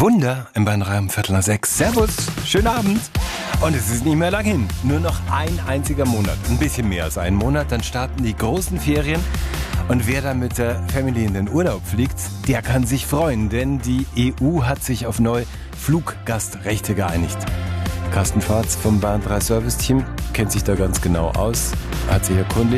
Wunder im Bahnraum 5:45. Servus, schönen Abend. Und es ist nicht mehr lang hin. Nur noch ein einziger Monat. Ein bisschen mehr als einen Monat. Dann starten die großen Ferien. Und wer da mit der Family in den Urlaub fliegt, der kann sich freuen. Denn die EU hat sich auf neue Fluggastrechte geeinigt. Carsten Fahrz vom Bahn 3 Service Team kennt sich da ganz genau aus. Hat sich erkundigt.